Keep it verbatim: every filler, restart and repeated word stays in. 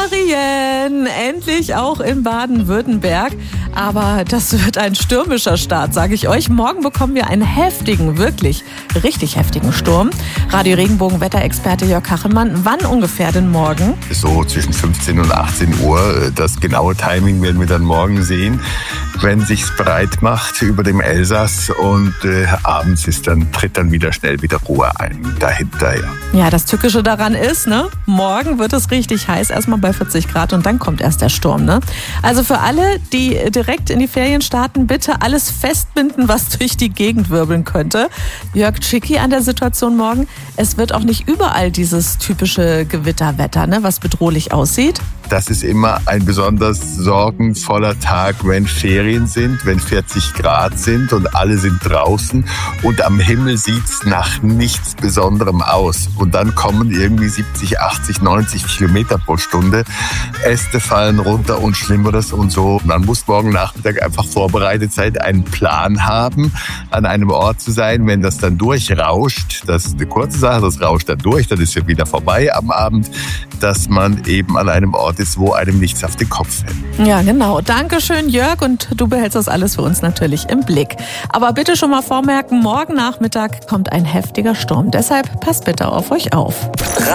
Ferien, endlich auch in Baden-Württemberg. Aber das wird ein stürmischer Start, sage ich euch. Morgen bekommen wir einen heftigen, wirklich richtig heftigen Sturm. Radio Regenbogen Wetterexperte Jörg Kachelmann, wann ungefähr denn morgen? So zwischen fünfzehn und achtzehn Uhr. Das genaue Timing werden wir dann morgen sehen, wenn sich's breit macht über dem Elsass. Und äh, abends ist dann, tritt dann wieder schnell wieder Ruhe ein dahinter. Ja. Ja, das Tückische daran ist, ne, morgen wird es richtig heiß, erstmal bei vierzig Grad und dann kommt erst der Sturm. Ne? Also für alle, die direkt in die Ferien starten, bitte alles festbinden, was durch die Gegend wirbeln könnte. Jörg, tricky an der Situation morgen. Es wird auch nicht überall dieses typische Gewitterwetter, ne, was bedrohlich aussieht. Das ist immer ein besonders sorgenvoller Tag, wenn Ferien sind, wenn vierzig Grad sind und alle sind draußen und am Himmel sieht's nach nichts Besonderem aus. Und dann kommen irgendwie siebzig, achtzig, neunzig Kilometer pro Stunde. Äste fallen runter und Schlimmeres und so. Man muss morgen Nachmittag einfach vorbereitet sein, einen Plan haben, an einem Ort zu sein. Wenn das dann durchrauscht, das ist eine kurze Sache, das rauscht dann durch, dann ist ja wieder vorbei am Abend, dass man eben an einem Ort ist, wo einem nichts auf den Kopf fällt. Ja, genau. Dankeschön, Jörg. Und du behältst das alles für uns natürlich im Blick. Aber bitte schon mal vormerken, morgen Nachmittag kommt ein heftiger Sturm. Deshalb passt bitte auf euch auf.